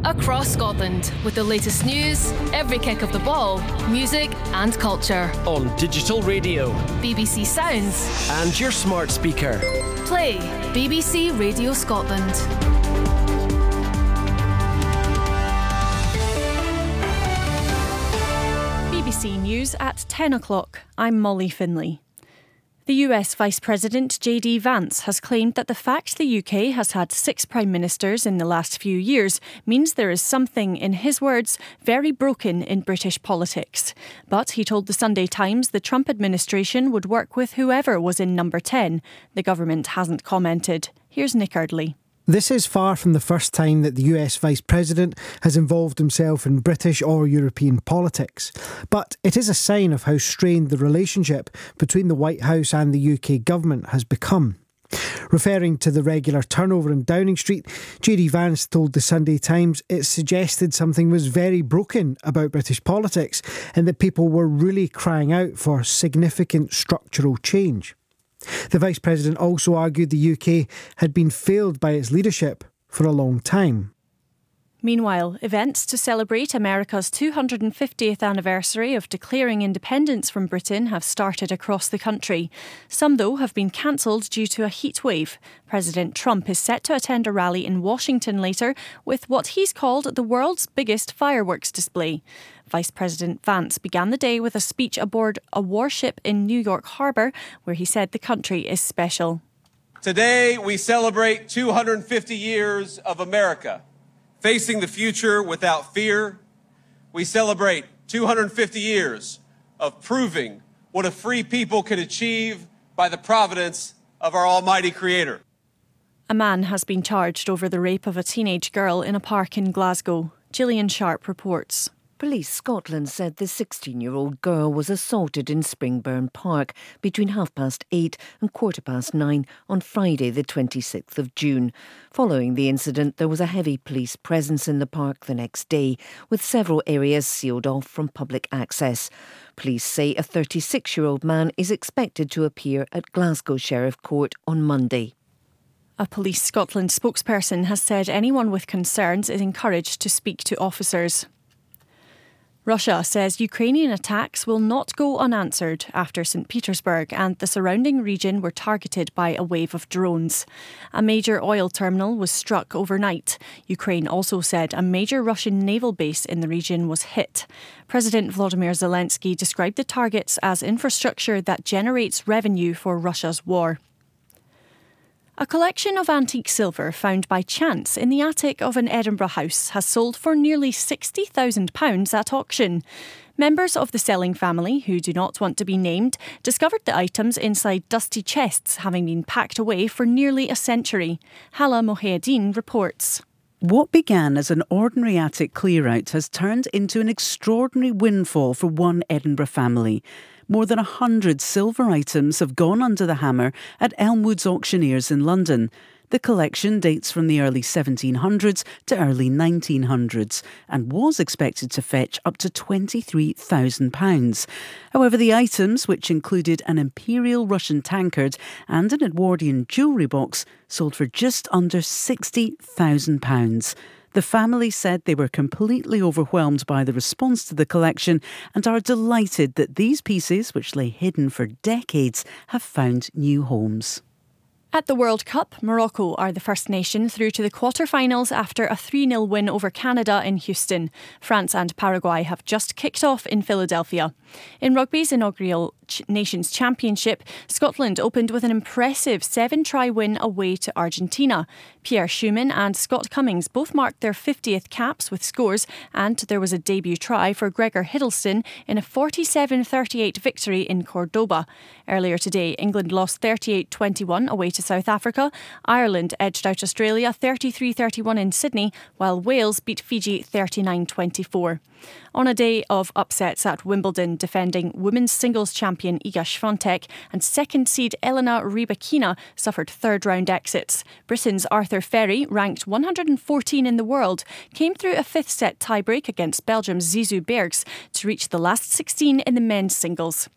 across Scotland with the latest news, every kick of the ball, music and culture. On digital radio, BBC Sounds and your smart speaker. Play BBC Radio Scotland. BBC News at 10 o'clock. I'm Molly Finlay. The US Vice President J.D. Vance has claimed that the fact the UK has had 6 Prime Ministers in the last few years means there is something, in his words, very broken in British politics. But he told the Sunday Times the Trump administration would work with whoever was in number 10. The government hasn't commented. Here's Nick Eardley. This is far from the first time that the US Vice President has involved himself in British or European politics. But it is a sign of how strained the relationship between the White House and the UK government has become. Referring to the regular turnover in Downing Street, J.D. Vance told the Sunday Times it suggested something was very broken about British politics and that people were really crying out for significant structural change. The Vice President also argued the UK had been failed by its leadership for a long time. Meanwhile, events to celebrate America's 250th anniversary of declaring independence from Britain have started across the country. Some, though, have been cancelled due to a heat wave. President Trump is set to attend a rally in Washington later with what he's called the world's biggest fireworks display. Vice President Vance began the day with a speech aboard a warship in New York Harbour, where he said the country is special. Today, we celebrate 250 years of America, facing the future without fear. We celebrate 250 years of proving what a free people can achieve by the providence of our almighty Creator. A man has been charged over the rape of a teenage girl in a park in Glasgow. Gillian Sharp reports. Police Scotland said the 16-year-old girl was assaulted in Springburn Park between 8:30 and 9:15 on Friday the 26th of June. Following the incident, there was a heavy police presence in the park the next day, with several areas sealed off from public access. Police say a 36-year-old man is expected to appear at Glasgow Sheriff Court on Monday. A Police Scotland spokesperson has said anyone with concerns is encouraged to speak to officers. Russia says Ukrainian attacks will not go unanswered after St. Petersburg and the surrounding region were targeted by a wave of drones. A major oil terminal was struck overnight. Ukraine also said a major Russian naval base in the region was hit. President Volodymyr Zelensky described the targets as infrastructure that generates revenue for Russia's war. A collection of antique silver found by chance in the attic of an Edinburgh house has sold for nearly £60,000 at auction. Members of the selling family, who do not want to be named, discovered the items inside dusty chests having been packed away for nearly a century. Hala Mohiuddin reports. What began as an ordinary attic clear-out has turned into an extraordinary windfall for one Edinburgh family. More than 100 silver items have gone under the hammer at Elmwood's Auctioneers in London. The collection dates from the early 1700s to early 1900s and was expected to fetch up to £23,000. However, the items, which included an Imperial Russian tankard and an Edwardian jewellery box, sold for just under £60,000. The family said they were completely overwhelmed by the response to the collection and are delighted that these pieces, which lay hidden for decades, have found new homes. At the World Cup, Morocco are the first nation through to the quarter-finals after a 3-0 win over Canada in Houston. France and Paraguay have just kicked off in Philadelphia. In rugby's inaugural Nations Championship, Scotland opened with an impressive 7-try win away to Argentina. Pierre Schumann and Scott Cummings both marked their 50th caps with scores, and there was a debut try for Gregor Hiddleston in a 47-38 victory in Cordoba. Earlier today, England lost 38-21 away to South Africa. Ireland edged out Australia 33-31 in Sydney, while Wales beat Fiji 39-24. On a day of upsets at Wimbledon, defending women's singles champion Iga Swiatek and second seed Elena Rybakina suffered third-round exits. Britain's Arthur Ferry, ranked 114 in the world, came through a fifth-set tiebreak against Belgium's Zizou Bergs to reach the last 16 in the men's singles.